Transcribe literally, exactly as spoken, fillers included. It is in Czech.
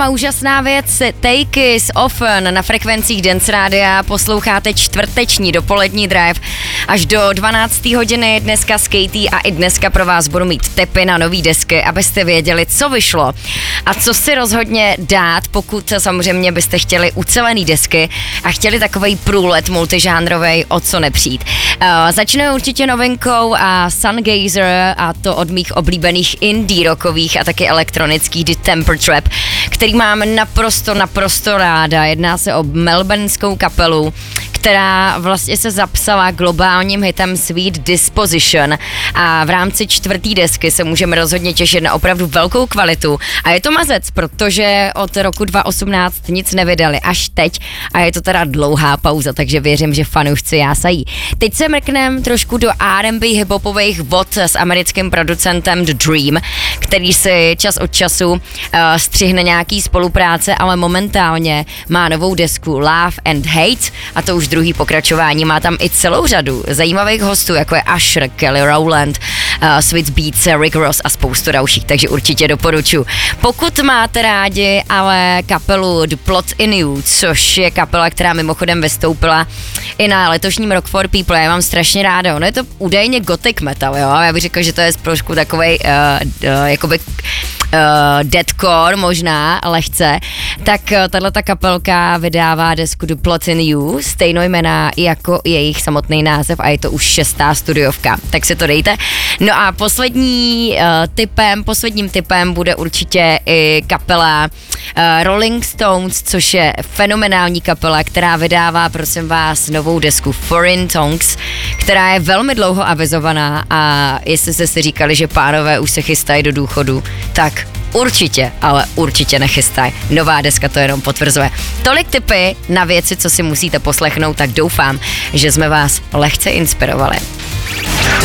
A úžasná věc, Take Is Often na frekvencích Dance Rádia posloucháte čtvrteční dopolední drive až do dvanácté hodiny dneska s Katie a i dneska pro vás budu mít tipy na nový desky, abyste věděli, co vyšlo a co si rozhodně dát, pokud samozřejmě byste chtěli ucelený desky a chtěli takovej průlet multižánrovej, o co nepřijít. Uh, začnu určitě novinkou a Sungazer, a to od mých oblíbených indie rockových a taky elektronických The Temper Trap, který mám naprosto, naprosto ráda. Jedná se o melbourneskou kapelu, která vlastně se zapsala globálním hitem Sweet Disposition a v rámci čtvrtý desky se můžeme rozhodně těšit na opravdu velkou kvalitu a je to mazec, protože od roku dva tisíce osmnáct nic nevydali až teď a je to teda dlouhá pauza, takže věřím, že fanoušci jásají. Teď se mrknem trošku do R and B hiphopových vod s americkým producentem The Dream, který si čas od času uh, střihne nějaký spolupráce, ale momentálně má novou desku Love and Hate a to už druhý pokračování. Má tam i celou řadu zajímavých hostů, jako je Usher, Kelly Rowland, uh, Sweet Beats, Rick Ross a spoustu dalších, takže určitě doporučuji. Pokud máte rádi ale kapelu The Plot in You, což je kapela, která mimochodem vystoupila i na letošním Rock for People, já mám strašně ráda, ono je to údajně gothic metal, jo, já bych řekla, že to je trošku takovej, uh, uh, jakoby uh, deathcore možná, lehce, tak uh, tato kapelka vydává desku The Plot in You, stejnojmenná jako jejich samotný název a je to už šestá studiovka, tak si to dejte. No a poslední uh, tipem, posledním tipem bude určitě i kapela uh, Rolling Stones, což je fenomenální kapela, která vydává, prosím vás, novou desku Foreign Tongues, která je velmi dlouho avizovaná a jestli jste si říkali, že pánové už se chystají do důchodu, tak určitě, ale určitě nechystají. Nová deska to jenom potvrzuje. Tolik tipy na věci, co si musíte poslechnout, tak doufám, že jsme vás lehce inspirovali.